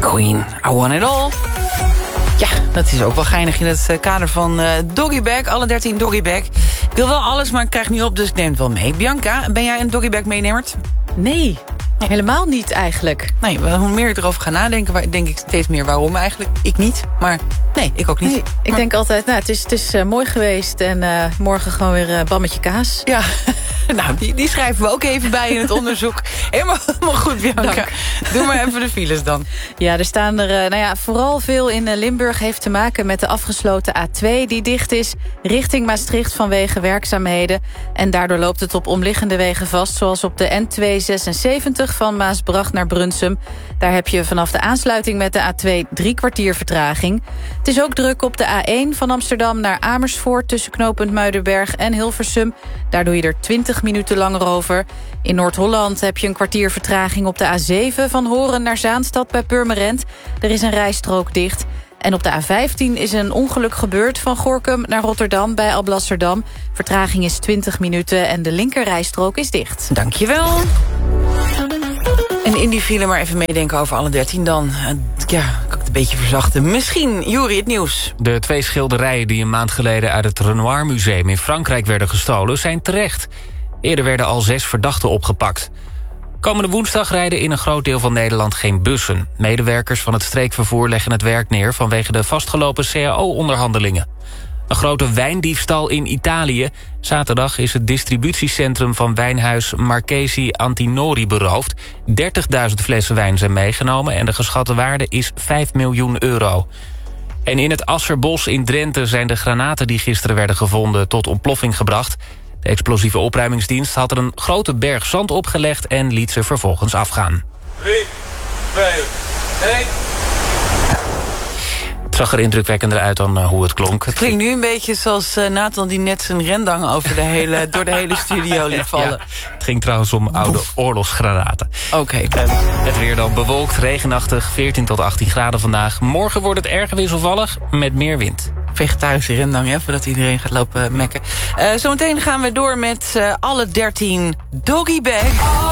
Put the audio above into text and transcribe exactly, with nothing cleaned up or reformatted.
Queen, I want it all. Ja, dat is ook wel geinig in het kader van uh, Doggybag. Alle dertien Doggybag. Ik wil wel alles, maar ik krijg niet op, dus ik neem het wel mee. Bianca, ben jij een Doggybag meenemer? Nee, helemaal niet eigenlijk. Nee, hoe meer ik erover ga nadenken, denk ik steeds meer waarom eigenlijk. Ik niet, maar nee, ik ook niet. Nee, ik maar... denk altijd, nou, het is, het is uh, mooi geweest en uh, morgen gewoon weer uh, bammetje kaas. Ja, nou, die, die schrijven we ook even bij in het onderzoek. Helemaal, helemaal goed, Bianca. Dank. Doe maar even de files dan. Ja, er staan er, uh, nou ja, vooral veel in uh, Limburg heeft te maken met de afgesloten A twee die dicht is richting Maastricht vanwege werkzaamheden. En daardoor loopt het op omliggende wegen vast, zoals op de N tweehonderdzesenzeventig van Maasbracht naar Brunsum. Daar heb je vanaf de aansluiting met de A twee drie kwartier vertraging. Het is ook druk op de A één van Amsterdam naar Amersfoort tussen knooppunt Muidenberg en Hilversum. Daar doe je er twintig minuten langer over. In Noord-Holland heb je een kwartier vertraging op de A zeven van Horen naar Zaanstad bij Purmerend. Er is een rijstrook dicht. En op de A vijftien is een ongeluk gebeurd van Gorinchem naar Rotterdam bij Alblasserdam. Vertraging is twintig minuten en de linkerrijstrook is dicht. Dankjewel. En in die file maar even meedenken over alle dertien dan. Ja, kan ik het een beetje verzachten. Misschien, Juri, het nieuws. De twee schilderijen die een maand geleden uit het Renoir Museum in Frankrijk werden gestolen zijn terecht. Eerder werden al zes verdachten opgepakt. Komende woensdag rijden in een groot deel van Nederland geen bussen. Medewerkers van het streekvervoer leggen het werk neer vanwege de vastgelopen C A O-onderhandelingen. Een grote wijndiefstal in Italië. Zaterdag is het distributiecentrum van wijnhuis Marchesi Antinori beroofd. dertigduizend flessen wijn zijn meegenomen en de geschatte waarde is vijf miljoen euro. En in het Asserbos in Drenthe zijn de granaten die gisteren werden gevonden tot ontploffing gebracht. De explosieve opruimingsdienst had er een grote berg zand opgelegd en liet ze vervolgens afgaan. drie, twee, één... Het zag er indrukwekkender uit dan uh, hoe het klonk. Het klinkt nu een beetje zoals uh, Nathan die net zijn rendang over de hele, door de hele studio liet vallen. Ja, het ging trouwens om oude Boef. oorlogsgranaten. Oké. Okay. Het weer dan bewolkt, regenachtig, veertien tot achttien graden vandaag. Morgen wordt het erg wisselvallig met meer wind. Vegetarische rendang, hè, voordat iedereen gaat lopen mekken. Uh, zometeen gaan we door met uh, alle dertien Doggybag.